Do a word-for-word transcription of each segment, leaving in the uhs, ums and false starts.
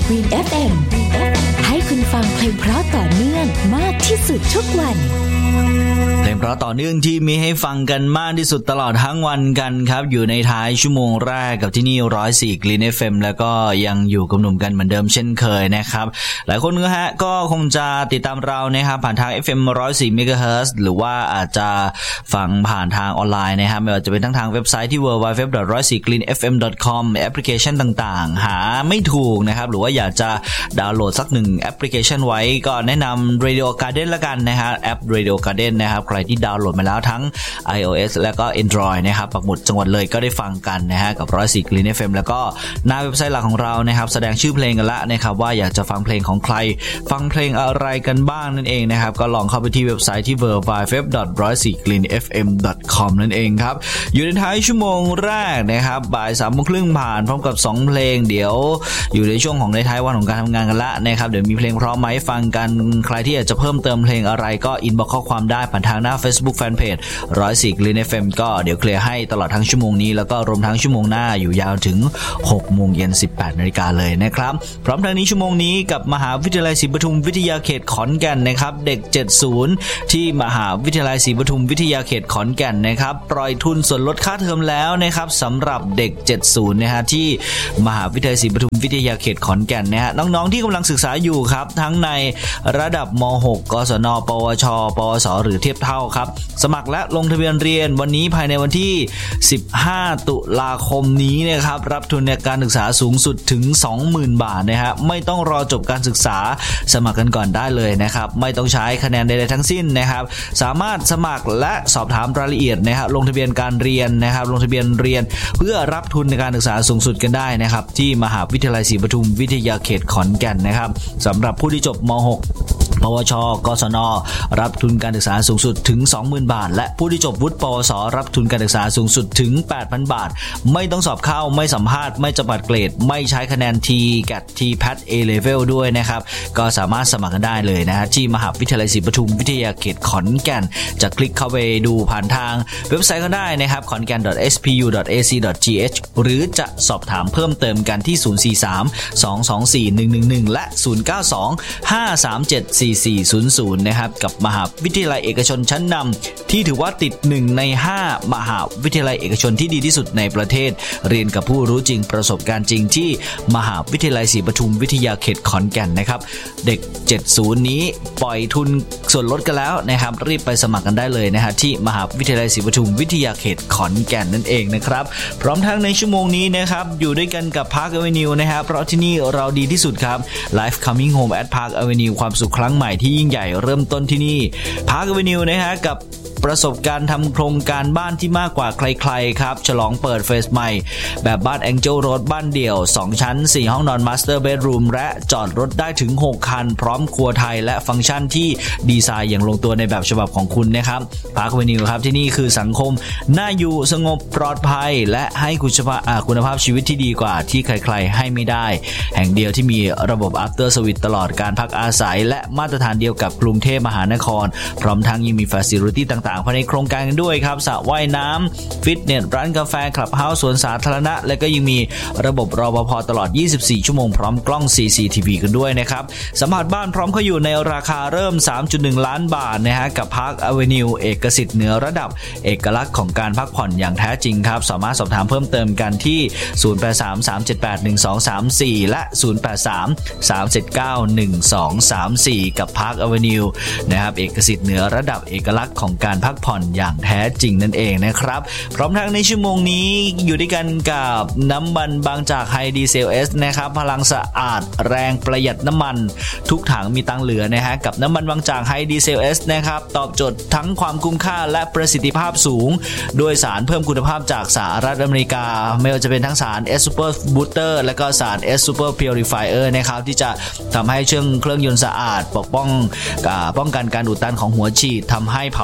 Green เอฟ เอ็ม ให้คุณฟังเพลงเพราะต่อเนื่องมากที่สุดทุกวันเพลงเพราะต่อเนื่องที่มีให้ฟังกันมากที่สุดตลอดทั้งวันกันครับอยู่ในท้ายชั่วโมงแรกกับที่นี่หนึ่งศูนย์สี่ Green เอฟ เอ็ม แล้วก็ยังอยู่กับหนุ่มกันเหมือนเดิมเช่นเคยนะครับหลายคนก็ฮะก็คงจะติดตามเรานะครับผ่านทาง เอฟ เอ็ม หนึ่งศูนย์สี่ เมกะเฮิรตซ์ หรือว่าอาจจะฟังผ่านทางออนไลน์นะครับไม่ว่าจะเป็นทั้งทางเว็บไซต์ที่ ดับเบิลยู ดับเบิลยู ดับเบิลยู ดอท หนึ่งศูนย์สี่ กรีน เอฟ เอ็ม ดอท คอม แอปพลิเคชันต่างๆหาไม่ถูกนะครับหรือว่าอยากจะดาวน์โหลดสักหนึ่งแอปพลิเคชันไว้ก็แนะนำ Radio Garden ละกันนะฮะแอป Radio Garden นะครับใครที่ดาวน์โหลดมาแล้วทั้ง iOS แล้วก็ Android นะครับปักหมุดจังหวัดเลยก็ได้ฟังกันนะฮะกับหนึ่งศูนย์สี่ Green เอฟ เอ็ม แล้วก็หน้าเว็บไซต์หลักของเรานะครับแสดงชื่อเพลงกันละนะครับว่าอยากจะฟังเพลงของใครฟังเพลงอะไรกันบ้างนั่นเองนะครับก็ลองเข้าไปที่เว็บไซต์ที่ ดับเบิลยู ดับเบิลยู ดับเบิลยู ดอท หนึ่งศูนย์สี่ กรีน เอฟ เอ็ม ดอท คอม นั่นเองครับอยู่ในท้ายชั่วโมงแรกนะครับบ่ายสามโมงครึ่งผ่านพร้อมกับสองเพลงเดี๋ยวอยู่ในช่วงของในท้ายวันของการทำงานกันละนะครับเดี๋ยวมีเพลงพร้อมมาให้ฟังกันใครที่อยากจะเพิ่มเติมเพลงอะไรก็อินบ็อกซ์ข้อความได้ผ่านทางหน้า Facebook Fanpage หนึ่งศูนย์สี่ Green เอฟ เอ็ม ก็เดี๋ยวเคลียร์ให้ตลอดทั้งชั่วโมงนี้แล้วก็รวมทั้งชั่วโมงหน้าอยู่ยาวถึงหกโมงเย็นสิบแปดนาฬิกาเลยนะครับพร้อมทั้งนี้ชั่วโมงนี้กับมหาวิทยาลัยศรีปทุมวิทยาเขตขอนแก่นนะครับเด็กเจ็ดสิบที่มหาวิทยาลัยศรีปทุมวิทยาเขตขอนแก่นนะครับปล่อยทุนส่วนลดค่าเทอมแล้วนะครับสำหรับเด็กเจ็ดสิบนะฮะที่มหาวิทยาลัยศรีปทุมวิทยาเขตขอนแก่นนะฮะน้องๆที่กำลังศึกษาอยู่ครับทั้งในระดับม หก กศน ปวช ปวสหรือเทียบเท่าครับสมัครและลงทะเบียนเรียนวันนี้ภายในวันที่สิบห้าตุลาคมนี้นะครับรับทุนในการศึกษาสูงสุดถึง สองหมื่น บาทนะฮะไม่ต้องรอจบการศึกษาสมัครกันก่อนได้เลยนะครับไม่ต้องใช้คะแนนใดๆทั้งสิ้นนะครับสามารถสมัครและสอบถามรายละเอียดนะครับลงทะเบียนการเรียนนะครับลงทะเบียนเรียนเพื่อรับทุนในการศึกษาสูงสุดกันได้นะครับที่มหาวิทยาลัยศรีปทุมวิทยาเขตขอนแก่นนะครับสำหรับผู้ที่จบม หกปวช กศนรับทุนการศึกษาสูงสุดถึง สองหมื่น บาทและผู้ที่จบวุฒิปวสรับทุนการศึกษาสูงสุดถึง แปดพัน บาทไม่ต้องสอบเข้าไม่สัมภาษณ์ไม่จำกัดเกรดไม่ใช้คะแนน ที แกท ที แพท A Level ด้วยนะครับก็สามารถสมัครกันได้เลยนะฮะที่มหาวิทยาลัยศรีปทุมวิทยาเขตขอนแก่นจะคลิกเข้าไปดูผ่านทางเว็บไซต์ก็ได้นะครับ ขอนแก่น ดอท เอส พี ยู ดอท เอ ซี ดอท จี เอช หรือจะสอบถามเพิ่มเติมกันที่ศูนย์ สี่ สาม สอง สอง สี่ หนึ่ง หนึ่ง หนึ่งและศูนย์ เก้า สอง ห้า สาม เจ็ด สี่ สี่ ศูนย์ ศูนย์นะครับกับมหาวิทยาลัยเอกชนชั้นนำที่ถือว่าติดหนึ่งในห้ามหาวิทยาลัยเอกชนที่ดีที่สุดในประเทศเรียนกับผู้รู้จริงประสบการณ์จริงที่มหาวิทยาลัยศรีปทุมวิทยาเขตขอนแก่นนะครับเด็กเจ็ดสิบนี้ปล่อยทุนส่วนลดกันแล้วนะครับรีบไปสมัครกันได้เลยนะฮะที่มหาวิทยาลัยศรีปทุมวิทยาเขตขอนแก่นนั่นเองนะครับพร้อมทั้งในชั่วโมงนี้นะครับอยู่ด้วยกันกับ Park Avenue นะครับเพราะที่นี่เราดีที่สุดครับ Life Coming Home at Park Avenue ความสุขครั้งใหม่ที่ยิ่งใหญ่เริ่มต้นที่นี่ Park Avenue นะฮะกับประสบการณ์ทำโครงการบ้านที่มากกว่าใครๆครับฉลองเปิดเฟสใหม่แบบบ้าน Angel Road บ้านเดี่ยวสองชั้นสี่ห้องนอน Master Bedroom และจอดรถได้ถึงหกคันพร้อมครัวไทยและฟังก์ชันที่ดีไซน์อย่างลงตัวในแบบฉบับของคุณนะครับ Park Avenue ครับที่นี่คือสังคมน่าอยู่สงบปลอดภัยและให้คุณภาพคุณภาพชีวิตที่ดีกว่าที่ใครๆให้ไม่ได้แห่งเดียวที่มีระบบ After Service ตลอดการพักอาศัยและมาตรฐานเดียวกับกรุงเทพมหานครพร้อมทั้งยังมี Facility ต่างภายในโครงการกันด้วยครับสระว่ายน้ำฟิตเนสร้านกาแฟคลับเฮาส์สวนสาธารณะและก็ยังมีระบบรปภ.ตลอดยี่สิบสี่ชั่วโมงพร้อมกล้อง ซี ซี ที วี กันด้วยนะครับสัมผัสบ้านพร้อมเขาอยู่ในราคาเริ่ม สามจุดหนึ่ง ล้านบาทนะฮะกับ Park Avenue เอกสิทธิ์เหนือระดับเอกลักษณ์ของการพักผ่อนอย่างแท้จริงครับสามารถสอบถามเพิ่มเติมกันที่ศูนย์ แปด สาม สาม เจ็ด แปด หนึ่ง สอง สาม สี่และศูนย์ แปด สาม สาม เจ็ด เก้า หนึ่ง สอง สาม สี่กับ Park Avenue นะครับเอกสิทธิ์เหนือระดับเอกลักษณ์ของการพักผ่อนอย่างแท้จริงนั่นเองนะครับพร้อมทั้งในชั่วโมงนี้อยู่ด้วยกันกับน้ำมันบางจากไฮดีเซล เอส นะครับพลังสะอาดแรงประหยัดน้ำมันทุกถังมีตังเหลือนะฮะกับน้ำมันบางจากไฮดีเซล เอส นะครับตอบโจทย์ทั้งความคุ้มค่าและประสิทธิภาพสูงด้วยสารเพิ่มคุณภาพจากสหรัฐอเมริกาไม่ว่าจะเป็นทั้งสาร S Super Booster และก็สาร S Super Purifier นะครับที่จะทำให้เครื่องเครื่องยนต์สะอาดปกป้องป้องกันการอุดตันของหัวฉีดทำให้เผาไหม้ได้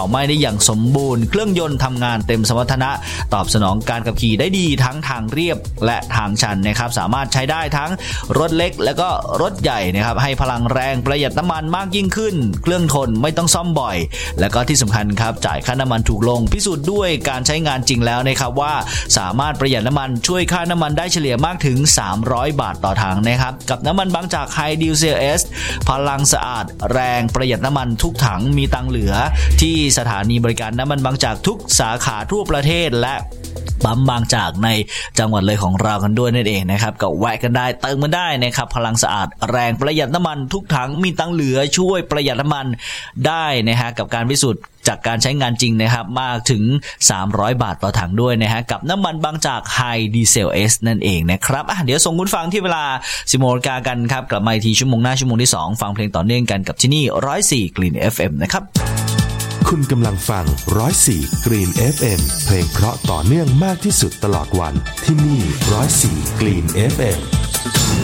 อย่างสมบูรณ์เครื่องยนต์ทำงานเต็มสมรรถนะตอบสนองการขับขี่ได้ดีทั้งทางเรียบและทางชันนะครับสามารถใช้ได้ทั้งรถเล็กและก็รถใหญ่นะครับให้พลังแรงประหยัดน้ำมันมากยิ่งขึ้นเครื่องทนไม่ต้องซ่อมบ่อยและก็ที่สำคัญครับจ่ายค่าน้ำมันถูกลงพิสูจน์ด้วยการใช้งานจริงแล้วนะครับว่าสามารถประหยัดน้ำมันช่วยค่าน้ำมันได้เฉลี่ยมากถึงสามร้อยบาทต่อถังนะครับกับน้ำมันบางจากไฮดีเซล S พลังสะอาดแรงประหยัดน้ำมันทุกถังมีตังเหลือที่สถานีบริการน้ำมันบางจากทุกสาขาทั่วประเทศและปั๊มบางจากในจังหวัดเลยของเรากันด้วยนั่นเองนะครับก็แวะกันได้เติมมันได้นะครับพลังสะอาดแรงประหยัดน้ำมันทุกถังมีตังเหลือช่วยประหยัดน้ำมันได้นะฮะกับการพิสูจน์จากการใช้งานจริงนะครับมากถึงสามร้อยบาทต่อถังด้วยนะฮะกับน้ำมันบางจาก High Diesel S นั่นเองนะครับอ่ะเดี๋ยวส่งคุณฟังที่เวลาสิบโมงกันครับกลับมาอีกทีชั่วโมงหน้าชั่วโมงที่สองฟังเพลงต่อเนื่องกันกับที่นี่หนึ่งศูนย์สี่ Green เอฟ เอ็ม นะครับคุณกำลังฟังหนึ่งศูนย์สี่ Green เอฟ เอ็ม เพลงเพราะต่อเนื่องมากที่สุดตลอดวันที่นี่หนึ่งศูนย์สี่ Green เอฟ เอ็ม